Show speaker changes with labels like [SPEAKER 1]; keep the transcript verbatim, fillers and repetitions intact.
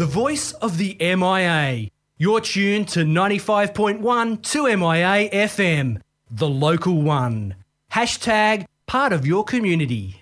[SPEAKER 1] The voice of the M I A. You're tuned to ninety-five point one to M I A F M, the local one. Hashtag part of your community.